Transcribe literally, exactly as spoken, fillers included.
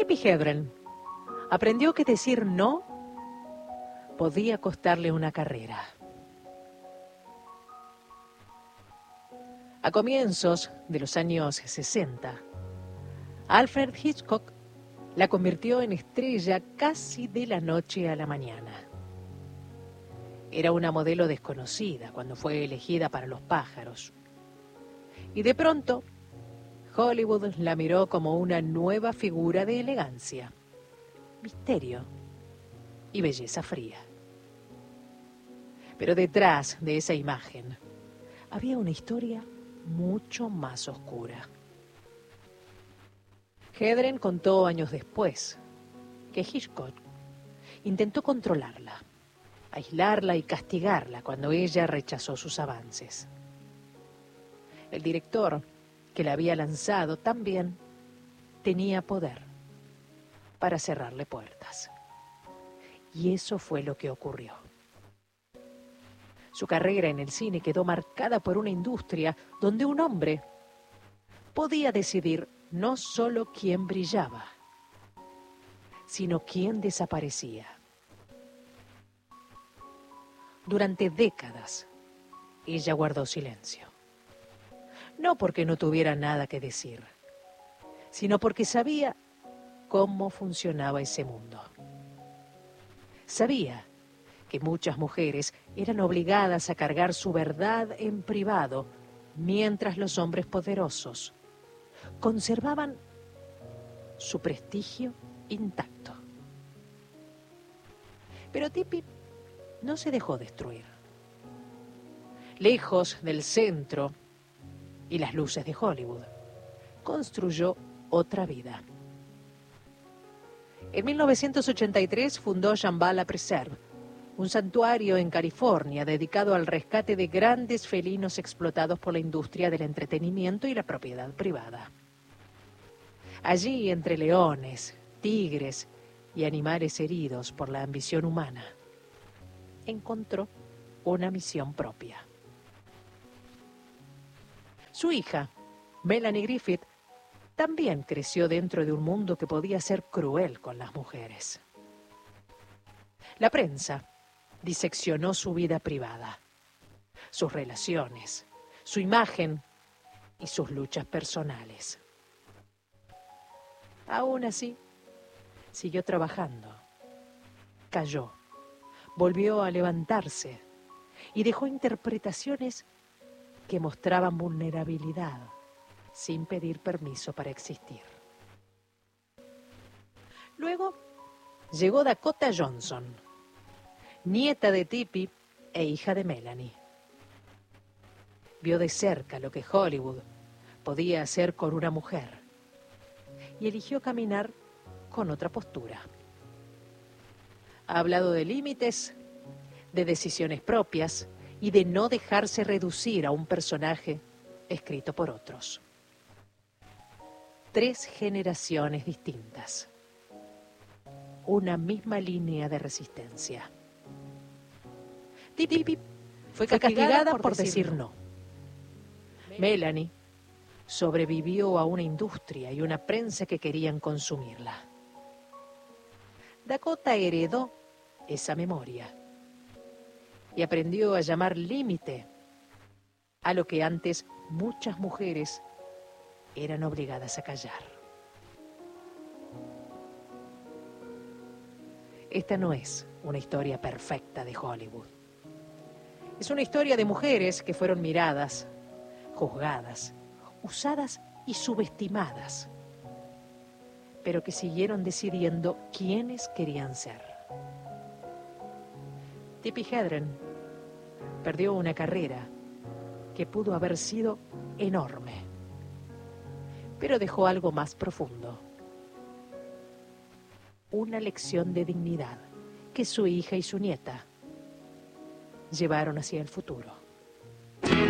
Tippi Hedren aprendió que decir no podía costarle una carrera. A comienzos de los años sesenta, Alfred Hitchcock la convirtió en estrella casi de la noche a la mañana. Era una modelo desconocida cuando fue elegida para Los pájaros. Y de pronto, Hollywood la miró como una nueva figura de elegancia, misterio y belleza fría. Pero detrás de esa imagen había una historia mucho más oscura. Hedren contó años después que Hitchcock intentó controlarla, aislarla y castigarla cuando ella rechazó sus avances. El director que la había lanzado también tenía poder para cerrarle puertas. Y eso fue lo que ocurrió. Su carrera en el cine quedó marcada por una industria donde un hombre podía decidir no solo quién brillaba, sino quién desaparecía. Durante décadas, ella guardó silencio. No porque no tuviera nada que decir, sino porque sabía cómo funcionaba ese mundo. Sabía que muchas mujeres eran obligadas a cargar su verdad en privado, mientras los hombres poderosos conservaban su prestigio intacto. Pero Tippi no se dejó destruir. Lejos del centro y las luces de Hollywood, construyó otra vida. En mil novecientos ochenta y tres fundó Shambhala Preserve, un santuario en California dedicado al rescate de grandes felinos explotados por la industria del entretenimiento y la propiedad privada. Allí, entre leones, tigres y animales heridos por la ambición humana, encontró una misión propia. Su hija, Melanie Griffith, también creció dentro de un mundo que podía ser cruel con las mujeres. La prensa diseccionó su vida privada, sus relaciones, su imagen y sus luchas personales. Aún así, siguió trabajando. Cayó, volvió a levantarse y dejó interpretaciones que mostraban vulnerabilidad sin pedir permiso para existir. Luego llegó Dakota Johnson, nieta de Tippi e hija de Melanie. Vio de cerca lo que Hollywood podía hacer con una mujer y eligió caminar con otra postura. Ha hablado de límites, de decisiones propias y de no dejarse reducir a un personaje escrito por otros. Tres generaciones distintas. Una misma línea de resistencia. Tippi fue castigada por decir no. Melanie sobrevivió a una industria y una prensa que querían consumirla. Dakota heredó esa memoria y aprendió a llamar límite a lo que antes muchas mujeres eran obligadas a callar. Esta no es una historia perfecta de Hollywood. Es una historia de mujeres que fueron miradas, juzgadas, usadas y subestimadas, pero que siguieron decidiendo quiénes querían ser. Tippi Hedren perdió una carrera que pudo haber sido enorme, pero dejó algo más profundo. Una lección de dignidad que su hija y su nieta llevaron hacia el futuro.